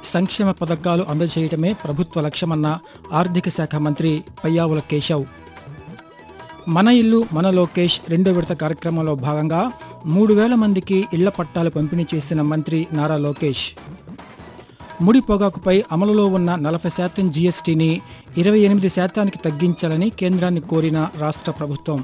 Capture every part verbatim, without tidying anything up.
సంక్షేమ పథకాలు అందజేయడమే ప్రభుత్వ లక్ష్యమన్న ఆర్థిక శాఖ మంత్రి పయ్యావుల కేశవ్. మన ఇల్లు మన లోకేష్ రెండో విడత కార్యక్రమంలో భాగంగా మూడు వేల మందికి ఇళ్ల పట్టాలు పంపిణీ చేసిన మంత్రి నారా లోకేష్. ముడి పొగాకుపై అమలులో ఉన్న నలభై శాతం జీఎస్టీని ఇరవై ఎనిమిది శాతానికి తగ్గించాలని కేంద్రాన్ని కోరిన రాష్ట్ర ప్రభుత్వం.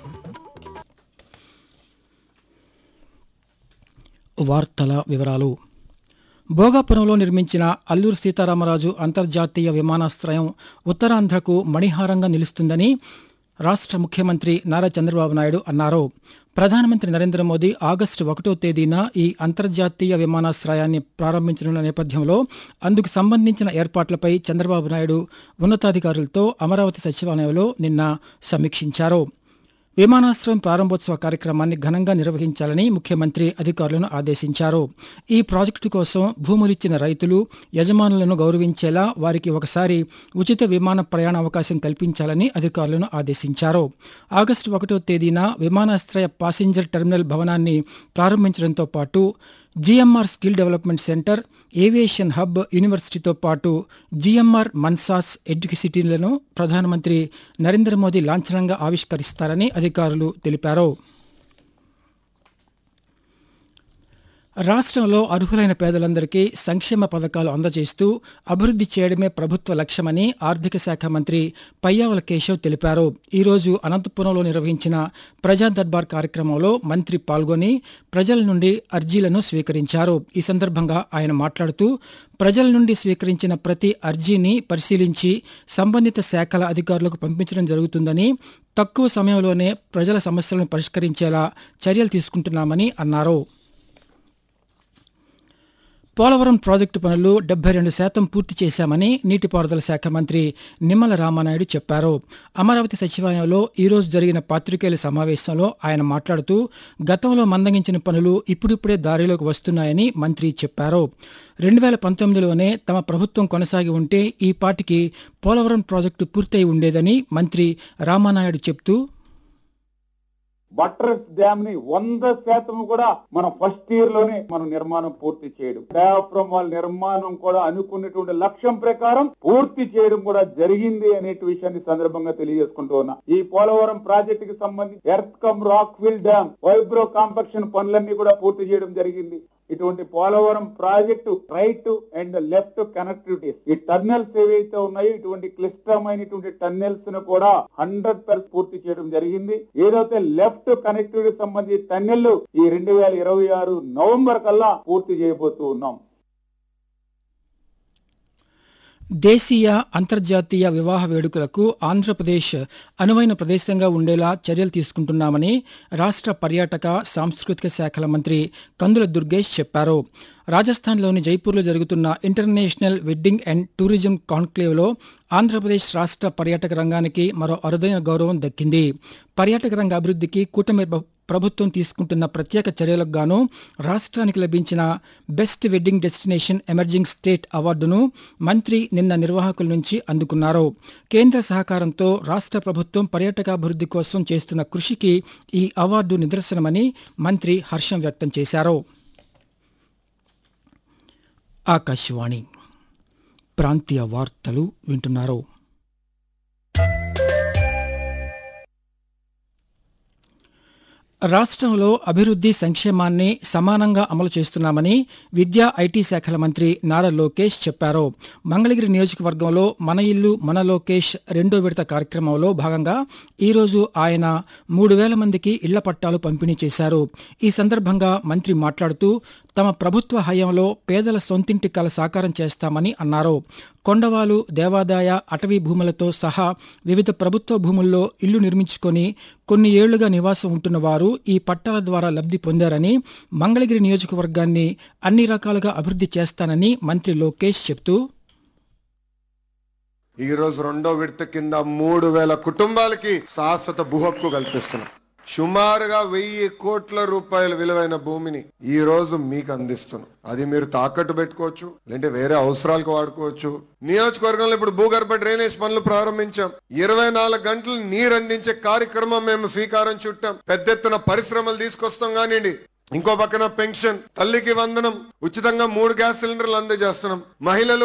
వార్తల వివరాలు. భోగాపురంలో నిర్మించిన అల్లూరు సీతారామరాజు అంతర్జాతీయ విమానాశ్రయం ఉత్తరాంధ్రకు మణిహారంగా నిలుస్తుందని రాష్ట్ర ముఖ్యమంత్రి నారా చంద్రబాబు నాయుడు అన్నారు. ప్రధానమంత్రి నరేంద్ర మోదీ ఆగస్టు ఒకటో తేదీన ఈ అంతర్జాతీయ విమానాశ్రయాన్ని ప్రారంభించనున్న నేపథ్యంలో అందుకు సంబంధించిన ఏర్పాట్లపై చంద్రబాబు నాయుడు ఉన్నతాధికారులతో అమరావతి సచివాలయంలో నిన్న సమీక్షించారు. విమానాశ్రయం ప్రారంభోత్సవ కార్యక్రమాన్ని ఘనంగా నిర్వహించాలని ముఖ్యమంత్రి అధికారులను ఆదేశించారు. ఈ ప్రాజెక్టు కోసం భూములిచ్చిన రైతులు, యజమానులను గౌరవించేలా వారికి ఒకసారి ఉచిత విమాన ప్రయాణ అవకాశం కల్పించాలని అధికారులను ఆదేశించారు. ఆగస్టు ఒకటో తేదీన విమానాశ్రయ ప్యాసింజర్ టెర్మినల్ భవనాన్ని ప్రారంభించడంతో పాటు GMR skill development centre, aviation hub, యూనివర్సిటీతో పాటు జీఎంఆర్ మన్సాస్ ఎడ్యుకేసిటీలను ప్రధానమంత్రి నరేంద్ర మోదీ లాంఛనంగా ఆవిష్కరిస్తారని అధికారులు తెలిపారు. రాష్ట్రంలో అర్హులైన పేదలందరికీ సంక్షేమ పథకాలు అందజేస్తూ అభివృద్ధి చేయడమే ప్రభుత్వ లక్ష్యమని ఆర్థిక శాఖ మంత్రి పయ్యావుల కేశవ్ తెలిపారు. ఈరోజు అనంతపురంలో నిర్వహించిన ప్రజా దర్బార్ కార్యక్రమంలో మంత్రి పాల్గొని ప్రజల నుండి అర్జీలను స్వీకరించారు. ఈ సందర్భంగా ఆయన మాట్లాడుతూ ప్రజల నుండి స్వీకరించిన ప్రతి అర్జీని పరిశీలించి సంబంధిత శాఖల అధికారులకు పంపించడం జరుగుతుందని, తక్కువ సమయంలోనే ప్రజల సమస్యలను పరిష్కరించేలా చర్యలు తీసుకుంటున్నామని అన్నారు. పోలవరం ప్రాజెక్టు పనులు డెబ్బై రెండు శాతం పూర్తి చేశామని నీటిపారుదల శాఖ మంత్రి నిమ్మల రామానాయుడు చెప్పారు. అమరావతి సచివాలయంలో ఈరోజు జరిగిన పాత్రికేయుల సమావేశంలో ఆయన మాట్లాడుతూ గతంలో మందగించిన పనులు ఇప్పుడిప్పుడే దారిలోకి వస్తున్నాయని మంత్రి చెప్పారు. రెండు వేల పంతొమ్మిదిలోనే తమ ప్రభుత్వం కొనసాగి ఉంటే ఈ పాటికి పోలవరం ప్రాజెక్టు పూర్తయి ఉండేదని మంత్రి రామానాయుడు చెప్తూ, బట్రస్ డ్యామ్ ని వంద శాతం కూడా మనం ఫస్ట్ ఇయర్ లోనే మనం నిర్మాణం పూర్తి చేయడం, డయాఫ్రమ్ వాల్ నిర్మాణం కూడా అనుకున్నటువంటి లక్ష్యం ప్రకారం పూర్తి చేయడం కూడా జరిగింది అనే విషయాన్ని సందర్భంగా తెలియజేసుకుంటూ ఉన్నా. ఈ పోలవరం ప్రాజెక్టు కి సంబంధించి earth cum rock fill dam, vibro compaction పనులన్నీ కూడా పూర్తి చేయడం జరిగింది. ఇటువంటి Polavaram project right and left connectivities, ఈ టన్నెల్స్ ఏవైతే ఉన్నాయో ఇటువంటి క్లిష్టమైనటువంటి టన్నెల్స్ ను కూడా హండ్రెడ్ పర్సెంట్ పూర్తి చేయడం జరిగింది. ఏదైతే లెఫ్ట్ కనెక్టివిటీ సంబంధించి టన్నెల్ ఈ రెండు వేల ఇరవై ఆరు నవంబర్ కల్లా పూర్తి చేయబోతూ ఉన్నాం. దేశీయ అంతర్జాతీయ వివాహ వేడుకలకు ఆంధ్రప్రదేశ్ అనువైన ప్రదేశంగా ఉండేలా చర్యలు తీసుకుంటున్నామని రాష్ట్ర పర్యాటక సాంస్కృతిక శాఖల మంత్రి కందుల దుర్గేష్ చెప్పారు. రాజస్థాన్లోని జైపూర్లో జరుగుతున్న international wedding and tourism కాన్క్లేవ్లో Andhra Pradesh రాష్ట్ర పర్యాటక రంగానికి మరో అరుదైన గౌరవం దక్కింది. పర్యాటక రంగ అభివృద్ధికి కూటమి ప్రభుత్వం తీసుకుంటున్న ప్రత్యేక చర్యలకు గాను రాష్ట్రానికి లభించిన best wedding destination emerging state అవార్డును మంత్రి నిన్న నిర్వాహకుల నుంచి అందుకున్నారు. కేంద్ర సహకారంతో రాష్ట్ర ప్రభుత్వం పర్యాటకాభివృద్ధి కోసం చేస్తున్న కృషికి ఈ అవార్డు నిదర్శనమని మంత్రి హర్షం వ్యక్తం చేశారు. ఆకాశవాణి ప్రాంతీయ వార్తలు వింటున్నారు. రాష్ట్రంలో అభివృద్ధి సంక్షేమాన్ని సమానంగా అమలు చేస్తున్నామని విద్యా ఐటీ శాఖల మంత్రి నారా లోకేష్ చెప్పారు. మంగళగిరి నియోజకవర్గంలో మన ఇల్లు మన లోకేష్ రెండో విడత కార్యక్రమంలో భాగంగా ఈరోజు ఆయన మూడు వేల మందికి ఇళ్ల పట్టాలు పంపిణీ చేశారు. ఈ సందర్భంగా మంత్రి మాట్లాడుతూ తమ ప్రభుత్వ హయాంలో పేదల సొంతింటి కల సాకారం చేస్తామని అన్నారు. కొండవాలు, దేవాదాయ, అటవీ భూములతో సహా వివిధ ప్రభుత్వ భూముల్లో ఇల్లు నిర్మించుకొని కొన్ని ఏళ్లుగా నివాసం ఉంటున్న వారు ఈ పట్టాల ద్వారా లబ్ధి పొందారని, మంగళగిరి నియోజకవర్గాన్ని అన్ని రకాలుగా అభివృద్ధి చేస్తానని మంత్రి లోకేష్ చెప్తూ, ఈ రోజు రెండో విడత కింద మూడు వేల కుటుంబాలకి శాశ్వత భూ హక్కు కల్పిస్తున్నాం. సుమారుగా వెయ్యి కోట్ల రూపాయల విలువైన భూమిని ఈ రోజు మీకు అందిస్తున్నాం. అది మీరు తాకట్టు పెట్టుకోవచ్చు, లేదంటే వేరే అవసరాలకు వాడుకోవచ్చు. నియోజకవర్గంలో ఇప్పుడు భూగర్భ డ్రైనేజ్ పనులు ప్రారంభించాం. ఇరవై నాలుగు గంటలు నీరు అందించే కార్యక్రమం మేము శ్రీకారం చుట్టాం. పెద్ద ఎత్తున పరిశ్రమలు తీసుకొస్తాం కానివ్వండి. ఇంకో పక్కన పెన్షన్, తల్లికి వందనం, ఉచితంగా మూడు గ్యాస్ సిలిండర్లు అందజేస్తున్నాం. మహిళలు